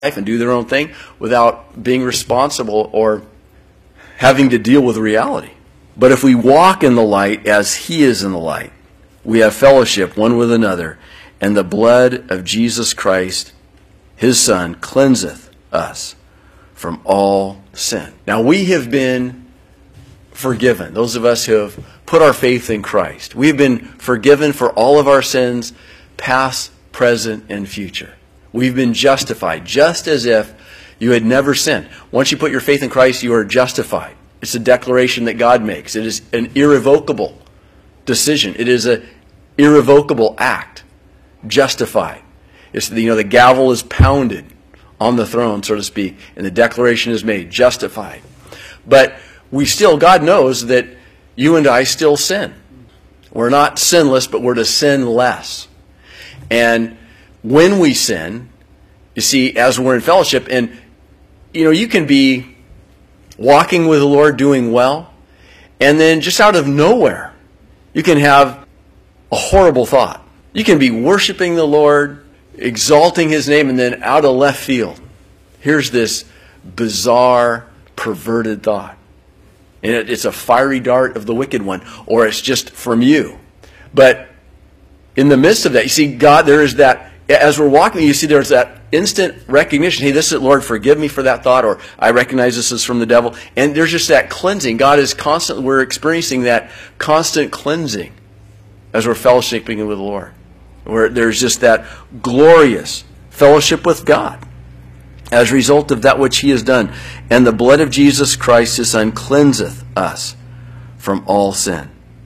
life and do their own thing without being responsible or having to deal with reality. But if we walk in the light as He is in the light, we have fellowship one with another, and the blood of Jesus Christ, His Son, cleanseth us from all sin. Now we have been forgiven. Those of us who have put our faith in Christ. We have been forgiven for all of our sins, past, present, and future. We've been justified, just as if you had never sinned. Once you put your faith in Christ, you are justified. It's a declaration that God makes. It is an irrevocable decision. It is an irrevocable act. Justified. It's the gavel is pounded on the throne, so to speak, and the declaration is made. Justified. But God knows that you and I still sin. We're not sinless, but we're to sin less. And when we sin, you see, as we're in fellowship, and you can be walking with the Lord, doing well, and then just out of nowhere, you can have a horrible thought. You can be worshiping the Lord, exalting His name, and then out of left field, here's this bizarre, perverted thought. And it's a fiery dart of the wicked one, or it's just from you. But in the midst of that, you see, God, there is that, as we're walking, you see there's that instant recognition. Hey, this is, Lord, forgive me for that thought, or I recognize this is from the devil. And there's just that cleansing. God is constantly, we're experiencing that constant cleansing as we're fellowshipping with the Lord. Where there's just that glorious fellowship with God as a result of that which He has done. And the blood of Jesus Christ, His Son, cleanseth us from all sin.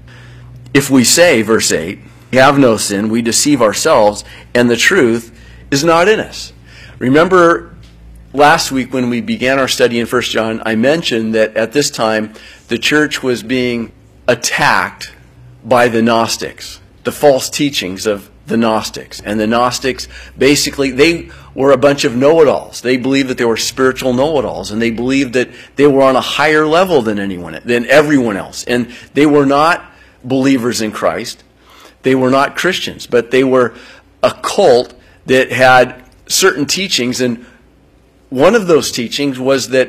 If we say, verse 8, we have no sin, we deceive ourselves, and the truth is not in us. Remember last week when we began our study in 1 John, I mentioned that at this time the church was being attacked by the Gnostics, the false teachings of the Gnostics. And the Gnostics, basically, they were a bunch of know-it-alls. They believed that they were spiritual know-it-alls, and they believed that they were on a higher level than everyone else. And they were not believers in Christ. They were not Christians, but they were a cult that had certain teachings, and one of those teachings was that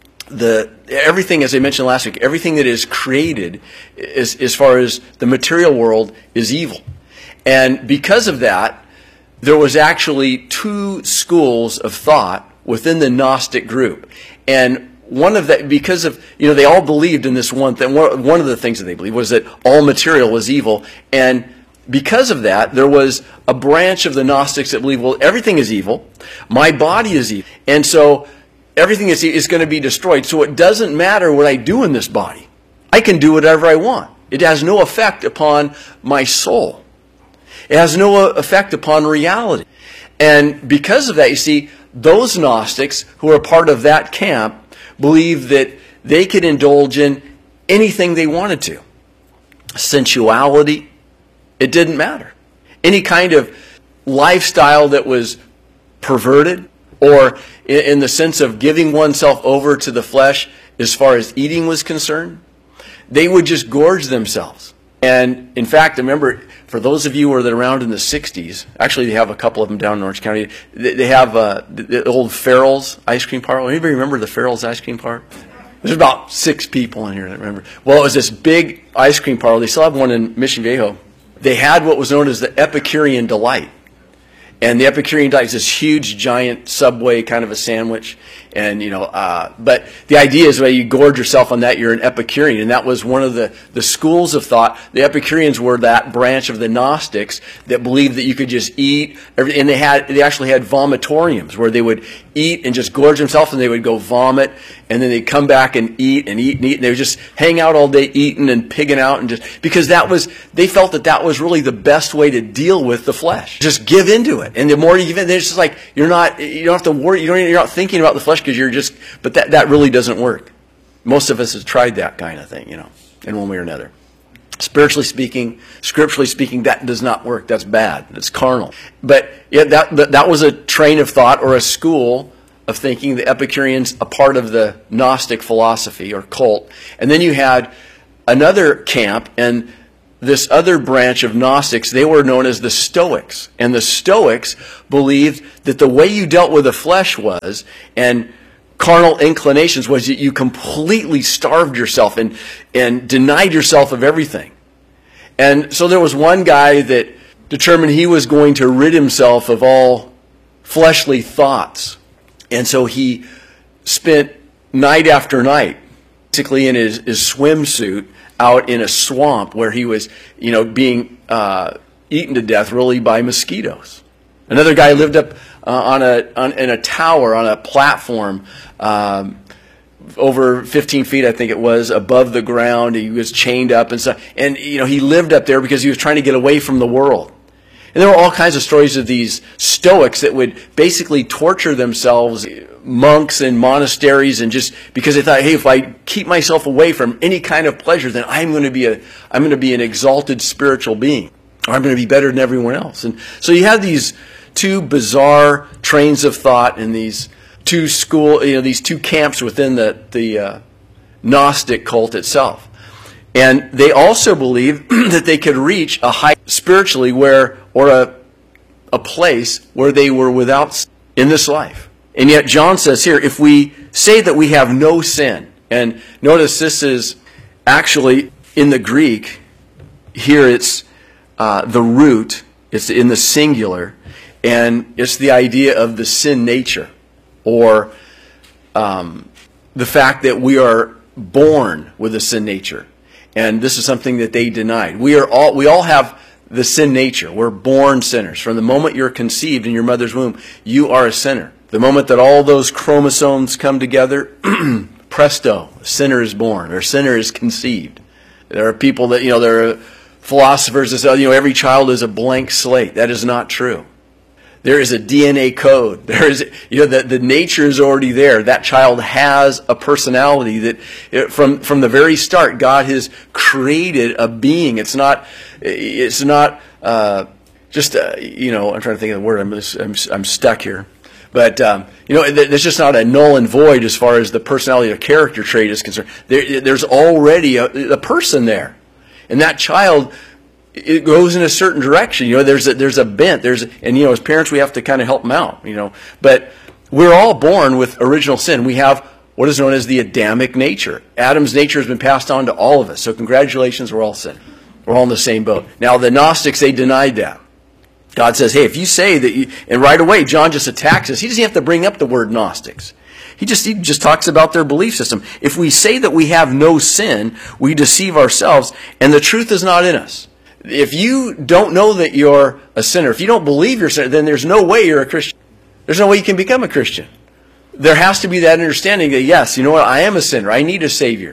everything, as I mentioned last week, everything that is created, as far as the material world, is evil. And because of that, there was actually two schools of thought within the Gnostic group. And one of that, because of, they all believed in this one thing. One of the things that they believed was that all material was evil. And because of that, there was a branch of the Gnostics that believed, well, everything is evil. My body is evil. And so everything is going to be destroyed. So it doesn't matter what I do in this body. I can do whatever I want. It has no effect upon my soul. It has no effect upon reality. And because of that, you see, those Gnostics who are part of that camp believed that they could indulge in anything they wanted to. Sensuality, it didn't matter. Any kind of lifestyle that was perverted, or in the sense of giving oneself over to the flesh as far as eating was concerned, they would just gorge themselves. And in fact, I remember, for those of you who were around in the 60s, actually they have a couple of them down in Orange County, they have the old Farrell's ice cream parlor. Anybody remember the Farrell's ice cream parlor? There's about 6 people in here that remember. Well, it was this big ice cream parlor. They still have one in Mission Viejo. They had what was known as the Epicurean Delight. And the Epicurean Delight is this huge, giant Subway kind of a sandwich. And, but the idea is when you gorge yourself on that, you're an Epicurean. And that was one of the schools of thought. The Epicureans were that branch of the Gnostics that believed that you could just eat everything. And they actually had vomitoriums where they would eat and just gorge themselves, and they would go vomit, and then they'd come back and eat and eat and eat. And they would just hang out all day eating and pigging out, and just because they felt that was really the best way to deal with the flesh. Just give into it. And the more you give in, it's just like you don't have to worry, you're not thinking about the flesh because you're just, but that really doesn't work. Most of us have tried that kind of thing, in one way or another. Spiritually speaking, scripturally speaking, that does not work. That's bad. It's carnal. But yeah, that was a train of thought or a school of thinking, the Epicureans, a part of the Gnostic philosophy or cult. And then you had another camp, and this other branch of Gnostics, they were known as the Stoics. And the Stoics believed that the way you dealt with the flesh was, and carnal inclinations, was that you completely starved yourself and denied yourself of everything. And so there was one guy that determined he was going to rid himself of all fleshly thoughts. And so he spent night after night, basically in his swimsuit, out in a swamp where he was, being eaten to death really by mosquitoes. Another guy lived up in a tower on a platform over 15 feet, I think it was, above the ground. He was chained up and stuff. And, he lived up there because he was trying to get away from the world. And there were all kinds of stories of these Stoics that would basically torture themselves, monks in monasteries, and just because they thought, hey, if I keep myself away from any kind of pleasure, then I'm going to be an exalted spiritual being, or I'm going to be better than everyone else. And so you have these two bizarre trains of thought and these two these two camps within the Gnostic cult itself. And they also believe that they could reach a height spiritually a place where they were without sin in this life. And yet John says here, if we say that we have no sin, and notice this is actually in the Greek, here it's the root, it's in the singular, and it's the idea of the sin nature, or the fact that we are born with a sin nature. And this is something that they denied. We all have the sin nature. We're born sinners. From the moment you're conceived in your mother's womb, you are a sinner. The moment that all those chromosomes come together, presto, a sinner is born, or a sinner is conceived. There are people that, there are philosophers that say, every child is a blank slate. That is not true. There is a DNA code. There is, the nature is already there. That child has a personality that, from the very start, God has created a being. It's not just I'm trying to think of the word. I'm stuck here. But there's just not a null and void as far as the personality or character trait is concerned. There's already a person there, and that child, it goes in a certain direction. There's a bent. As parents, we have to kind of help them out. But we're all born with original sin. We have what is known as the Adamic nature. Adam's nature has been passed on to all of us. So congratulations, we're all sinners. We're all in the same boat. Now the Gnostics, they denied that. God says, hey, if you say that, and right away John just attacks us. He doesn't have to bring up the word Gnostics. He just talks about their belief system. If we say that we have no sin, we deceive ourselves, and the truth is not in us. If you don't know that you're a sinner, if you don't believe you're a sinner, then there's no way you're a Christian. There's no way you can become a Christian. There has to be that understanding that, yes, I am a sinner. I need a Savior.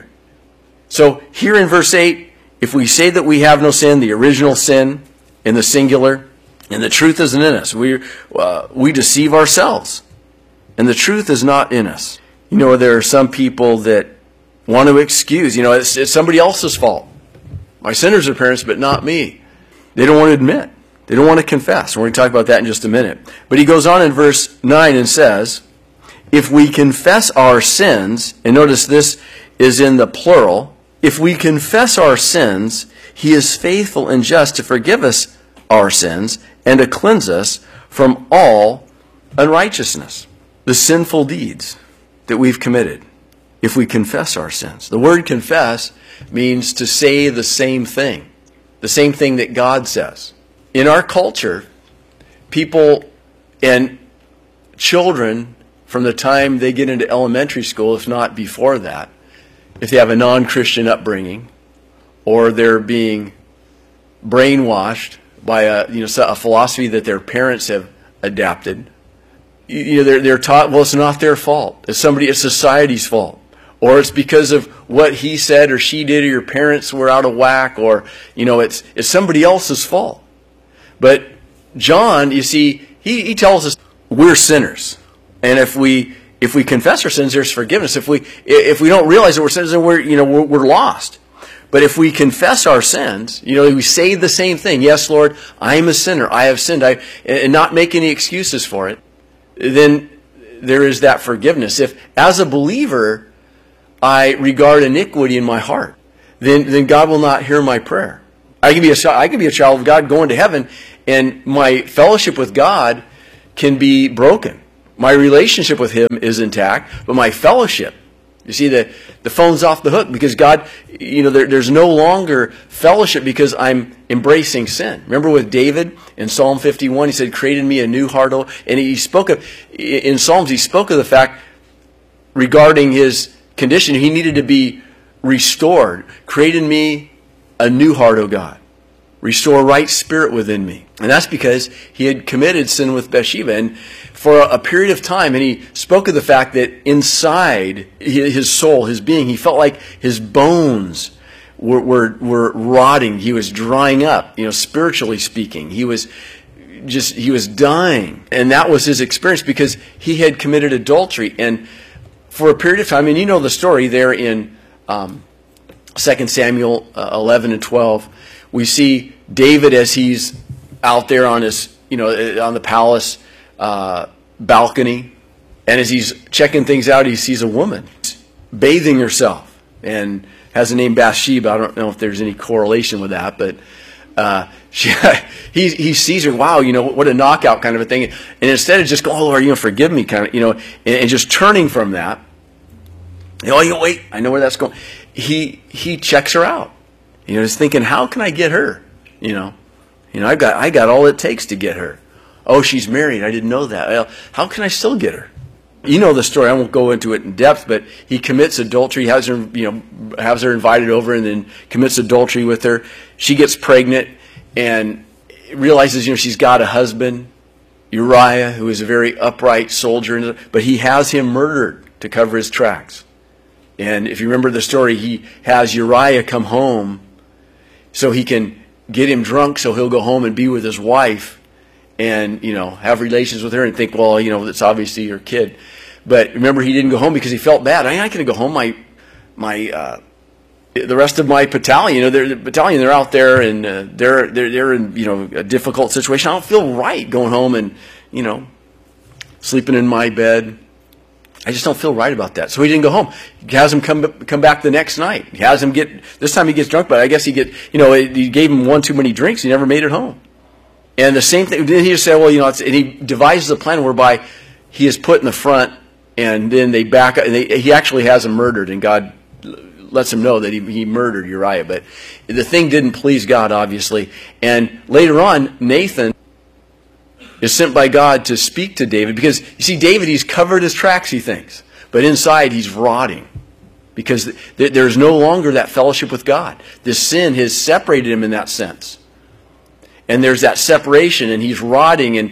So here in verse 8, if we say that we have no sin, the original sin in the singular, and the truth isn't in us, we deceive ourselves. And the truth is not in us. There are some people that want to excuse, it's somebody else's fault. My sinners are parents, but not me. They don't want to admit. They don't want to confess. We're going to talk about that in just a minute. But he goes on in verse 9 and says, if we confess our sins, and notice this is in the plural, if we confess our sins, he is faithful and just to forgive us our sins and to cleanse us from all unrighteousness. The sinful deeds that we've committed, if we confess our sins. The word confess means to say the same thing that God says. In our culture, people and children, from the time they get into elementary school, if not before that, if they have a non-Christian upbringing, or they're being brainwashed by a philosophy that their parents have adapted, they're taught, well, it's not their fault. It's society's fault. Or it's because of what he said or she did, or your parents were out of whack, or, it's somebody else's fault. But John, you see, he tells us we're sinners. And if we confess our sins, there's forgiveness. If we don't realize that we're sinners, then we're lost. But if we confess our sins, we say the same thing. Yes, Lord, I am a sinner. I have sinned. And not make any excuses for it. Then there is that forgiveness. If, as a believer, I regard iniquity in my heart, then God will not hear my prayer. I can be a child of God going to heaven, and my fellowship with God can be broken. My relationship with Him is intact, but my fellowship, you see, the phone's off the hook because God, there's no longer fellowship because I'm embracing sin. Remember with David in Psalm 51, he said, "Create in me a new heart." And in Psalms, he spoke of the fact regarding his condition, he needed to be restored. "Create in me a new heart, O God. Restore right spirit within me." And that's because he had committed sin with Bathsheba. And for a period of time, and he spoke of the fact that inside his soul, his being, he felt like his bones were rotting. He was drying up, spiritually speaking. He was dying. And that was his experience because he had committed adultery. And for a period of time, and you know the story there in 2 Samuel 11 and 12, we see David as he's out there on his, on the palace balcony, and as he's checking things out, he sees a woman bathing herself and has the name Bathsheba. I don't know if there's any correlation with that, but he sees her. Wow, what a knockout kind of a thing. And instead of just going, "Oh Lord, forgive me," kind of, and just turning from that, wait, I know where that's going. He checks her out. Just thinking, how can I get her? I got all it takes to get her. Oh, she's married. I didn't know that. How can I still get her? You know the story. I won't go into it in depth, but he commits adultery, has her invited over, and then commits adultery with her. She gets pregnant and realizes, she's got a husband, Uriah, who is a very upright soldier, but he has him murdered to cover his tracks. And if you remember the story, he has Uriah come home so he can get him drunk so he'll go home and be with his wife and, have relations with her and think, well, it's obviously your kid. But remember, he didn't go home because he felt bad. I'm not going to go home. The rest of my battalion, they're out there and they're in, a difficult situation. I don't feel right going home and, sleeping in my bed. I just don't feel right about that. So he didn't go home. He has him come back the next night. He has him this time he gets drunk, but I guess he gave him one too many drinks. He never made it home. And the same thing, then he just said, well, and he devises a plan whereby he is put in the front and then they back up, and he actually has him murdered, and God lets him know that he murdered Uriah. But the thing didn't please God, obviously. And later on, Nathan is sent by God to speak to David because, you see, David, he's covered his tracks, he thinks. But inside, he's rotting because there's no longer that fellowship with God. This sin has separated him in that sense. And there's that separation, and he's rotting. And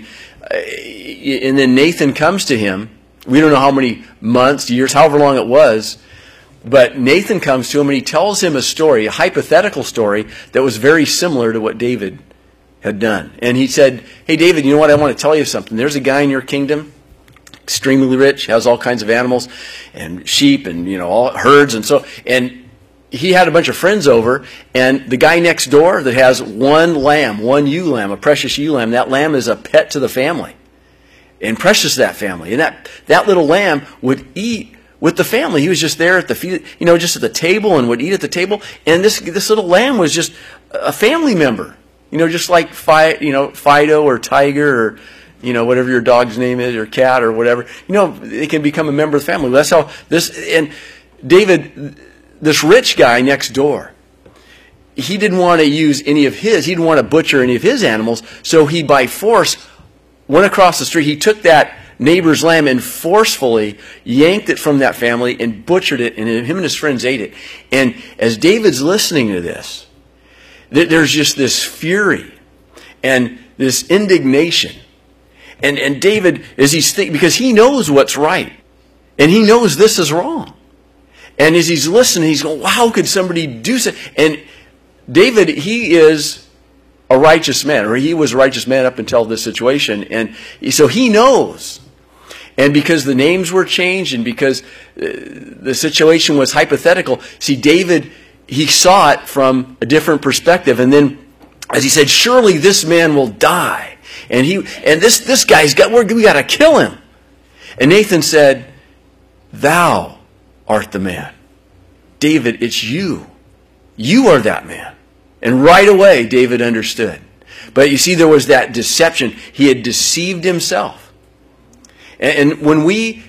then Nathan comes to him. We don't know how many months, years, however long it was. But Nathan comes to him, and he tells him a story, a hypothetical story, that was very similar to what David had done. And he said, "Hey, David, you know what? I want to tell you something. There's a guy in your kingdom, extremely rich, has all kinds of animals and sheep and, all herds. And he had a bunch of friends over, and the guy next door that has one lamb, one ewe lamb, a precious ewe lamb, that lamb is a pet to the family and precious to that family. And that little lamb would eat with the family. He was just there at the feed, just at the table and would eat at the table. And this little lamb was just a family member. Just like Fido or Tiger or, whatever your dog's name is, or cat or whatever. They can become a member of the family. That's how and David, this rich guy next door, he didn't want to use any of his, he didn't want to butcher any of his animals, so he by force went across the street. He took that neighbor's lamb and forcefully yanked it from that family and butchered it, and him and his friends ate it. And as David's listening to this, there's just this fury and this indignation. And David, as he's thinking, because he knows what's right, and he knows this is wrong. And as he's listening, he's going, wow, how could somebody do so? And David, he is a righteous man, or he was a righteous man up until this situation. And so he knows. And because the names were changed and because the situation was hypothetical, see, David, he saw it from a different perspective. And then, as he said, surely this man will die. And this guy's we got to kill him. And Nathan said, thou art the man. David, it's you. You are that man. And right away, David understood. But you see, there was that deception. He had deceived himself. And when we